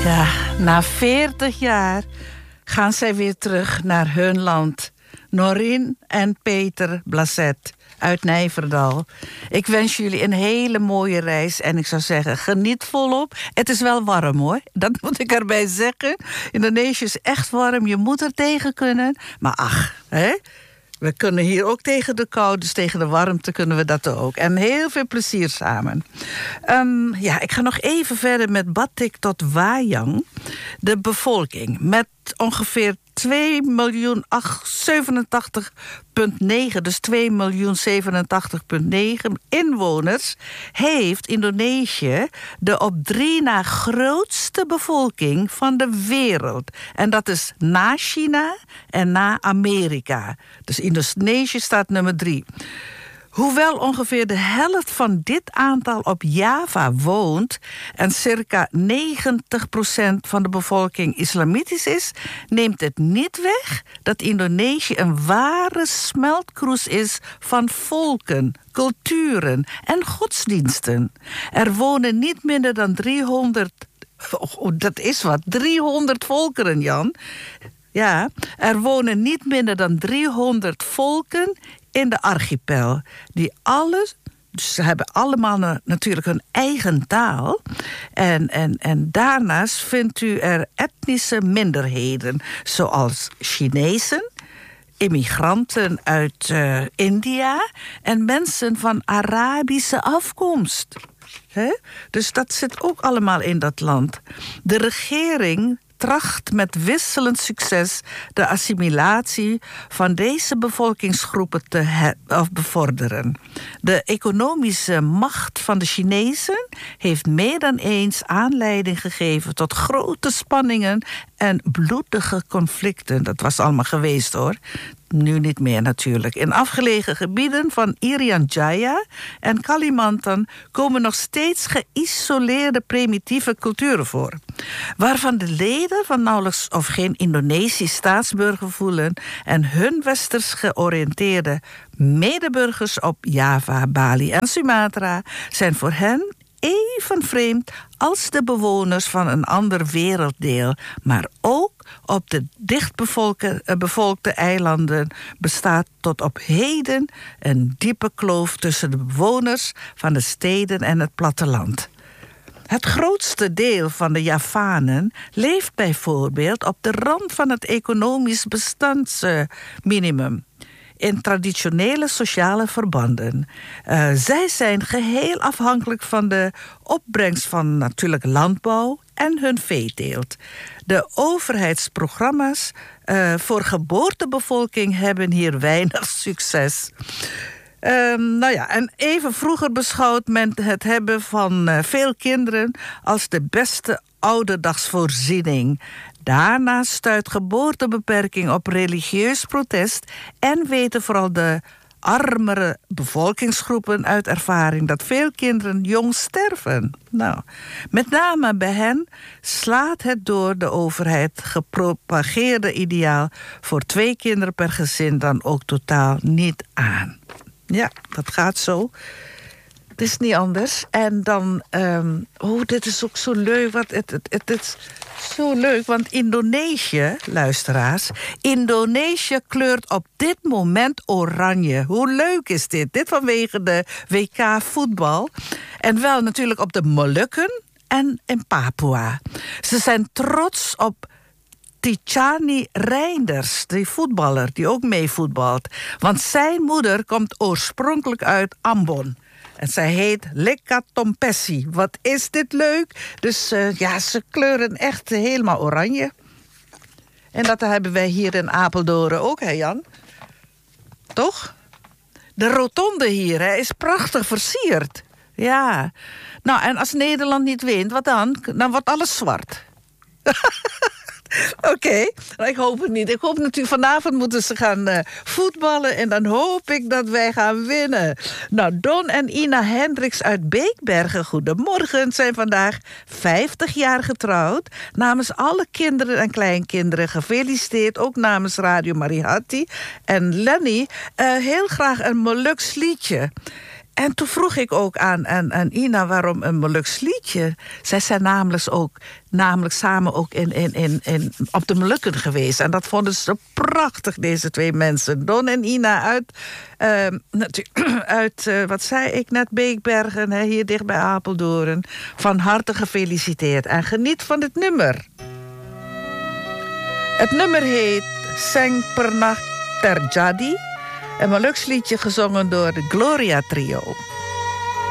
Ja, na 40 jaar gaan zij weer terug naar hun land. Norien en Peter Blazet uit Nijverdal. Ik wens jullie een hele mooie reis en ik zou zeggen, geniet volop. Het is wel warm hoor, dat moet ik erbij zeggen. Indonesië is echt warm, je moet er tegen kunnen. Maar ach, hè? We kunnen hier ook tegen de kou, dus tegen de warmte kunnen we dat ook. En heel veel plezier samen. Ik ga nog even verder met Batik tot Wayang. De bevolking met ongeveer 2.087.9, dus 2.087.9 inwoners, heeft Indonesië de op 3 na grootste bevolking van de wereld. En dat is na China en na Amerika. Dus Indonesië staat nummer 3. Hoewel ongeveer de helft van dit aantal op Java woont en circa 90% van de bevolking islamitisch is, neemt het niet weg dat Indonesië een ware smeltkroes is van volken, culturen en godsdiensten. Er wonen niet minder dan 300... dat is wat, 300 volkeren, Jan. Ja, er wonen niet minder dan 300 volken in de archipel. Die alles, dus ze hebben allemaal natuurlijk hun eigen taal. En daarnaast vindt u er etnische minderheden, zoals Chinezen, immigranten uit India en mensen van Arabische afkomst. Dus dat zit ook allemaal in dat land. De regering tracht met wisselend succes de assimilatie van deze bevolkingsgroepen te bevorderen. De economische macht van de Chinezen heeft meer dan eens aanleiding gegeven tot grote spanningen en bloedige conflicten. Dat was allemaal geweest hoor. Nu niet meer natuurlijk. In afgelegen gebieden van Irian Jaya en Kalimantan komen nog steeds geïsoleerde primitieve culturen voor, waarvan de leden van nauwelijks of geen Indonesisch staatsburger voelen en hun westers georiënteerde medeburgers op Java, Bali en Sumatra zijn voor hen even vreemd als de bewoners van een ander werelddeel, maar ook op de dichtbevolkte eilanden bestaat tot op heden een diepe kloof tussen de bewoners van de steden en het platteland. Het grootste deel van de Javanen leeft bijvoorbeeld op de rand van het economisch bestandsminimum in traditionele sociale verbanden. Zij zijn geheel afhankelijk van de opbrengst van natuurlijk landbouw en hun veeteelt. De overheidsprogramma's voor geboortebevolking hebben hier weinig succes. En even vroeger beschouwt men het hebben van veel kinderen als de beste ouderdagsvoorziening. Daarna stuit geboortebeperking op religieus protest en weten vooral de armere bevolkingsgroepen uit ervaring dat veel kinderen jong sterven. Nou, met name bij hen slaat het door de overheid gepropageerde ideaal voor 2 kinderen per gezin dan ook totaal niet aan. Ja, dat gaat zo. Het is niet anders. En dan, dit is ook zo leuk. Het is zo leuk, want Indonesië, luisteraars, Indonesië kleurt op dit moment oranje. Hoe leuk is dit? Dit vanwege de WK voetbal. En wel natuurlijk op de Molukken en in Papua. Ze zijn trots op Tijani Reinders, die voetballer, die ook meevoetbalt. Want zijn moeder komt oorspronkelijk uit Ambon. En zij heet Leka Tompesi. Wat is dit leuk? Dus ze kleuren echt helemaal oranje. En dat hebben wij hier in Apeldoorn ook, hè Jan? Toch? De rotonde hier is prachtig versierd. Ja. Nou, en als Nederland niet wint, wat dan? Dan wordt alles zwart. Oké, ik hoop het niet. Ik hoop natuurlijk vanavond moeten ze gaan voetballen en dan hoop ik dat wij gaan winnen. Nou, Don en Ina Hendricks uit Beekbergen, goedemorgen, zijn vandaag 50 jaar getrouwd. Namens alle kinderen en kleinkinderen gefeliciteerd, ook namens Radio Marihati. En Lenny, heel graag een Moluks liedje. En toen vroeg ik ook aan Ina waarom een Moluks liedje. Zij zijn namelijk samen ook op de Molukken geweest. En dat vonden ze prachtig, deze twee mensen. Don en Ina uit wat zei ik net, Beekbergen, hè, hier dicht bij Apeldoorn. Van harte gefeliciteerd en geniet van het nummer. Het nummer heet Seng Pernah Terjadi. Een Moluks liedje gezongen door de Gloria Trio.